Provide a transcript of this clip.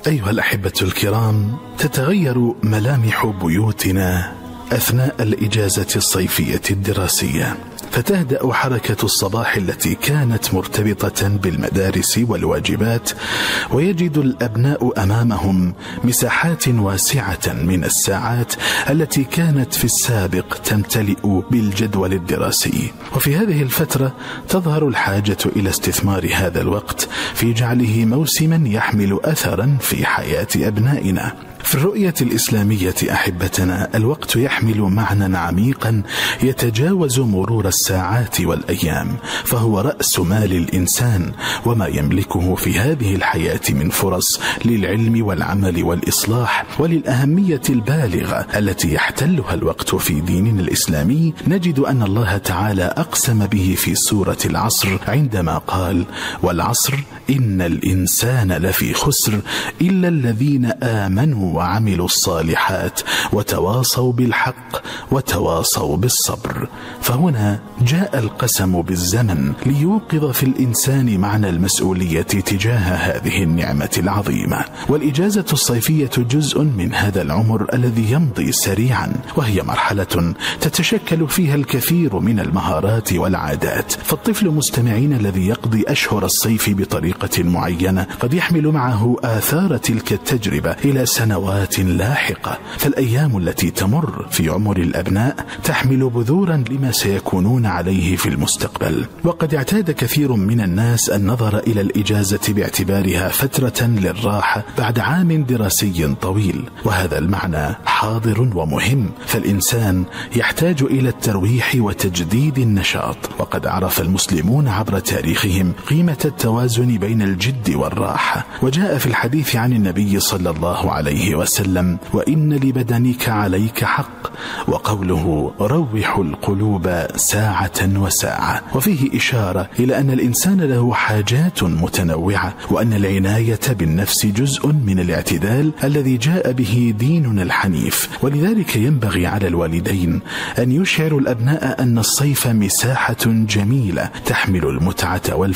أيها الأحبة الكرام، تتغير ملامح بيوتنا أثناء الإجازة الصيفية الدراسية، فتهدأ حركة الصباح التي كانت مرتبطة بالمدارس والواجبات، ويجد الأبناء أمامهم مساحات واسعة من الساعات التي كانت في السابق تمتلئ بالجدول الدراسي. وفي هذه الفترة تظهر الحاجة إلى استثمار هذا الوقت في جعله موسما يحمل أثرا في حياة أبنائنا. في الرؤية الإسلامية أحبتنا، الوقت يحمل معنى عميقا يتجاوز مرور الساعات والأيام، فهو رأس مال الإنسان وما يملكه في هذه الحياة من فرص للعلم والعمل والإصلاح. وللأهمية البالغة التي يحتلها الوقت في ديننا الإسلامي، نجد أن الله تعالى أقسم به في سورة العصر عندما قال: والعصر إن الإنسان لفي خسر إلا الذين آمنوا وعملوا الصالحات وتواصوا بالحق وتواصوا بالصبر. فهنا جاء القسم بالزمن ليوقظ في الإنسان معنى المسؤولية تجاه هذه النعمة العظيمة. والإجازة الصيفية جزء من هذا العمر الذي يمضي سريعا، وهي مرحلة تتشكل فيها الكثير من المهارات والعادات. فالطفل مستمعين الذي يقضي أشهر الصيف بطريقة معينة قد يحمل معه آثار تلك التجربة إلى سنوات لاحقة. فالأيام التي تمر في عمر الأبناء تحمل بذورا لما سيكونون عليه في المستقبل. وقد اعتاد كثير من الناس النظر إلى الإجازة باعتبارها فترة للراحة بعد عام دراسي طويل، وهذا المعنى حاضر ومهم. فالإنسان يحتاج إلى الترويح وتجديد النشاط، وقد عرف المسلمون عبر تاريخهم قيمة التوازن بين الجد والراحة. وجاء في الحديث عن النبي صلى الله عليه وسلم: وإن لبدنك عليك حق، وقوله روح القلوب ساعة وساعة. وفيه إشارة إلى أن الإنسان له حاجات متنوعة، وأن العناية بالنفس جزء من الاعتدال الذي جاء به ديننا الحنيف. ولذلك ينبغي على الوالدين أن يشعروا الأبناء أن الصيف مساحة جميلة تحمل المتعة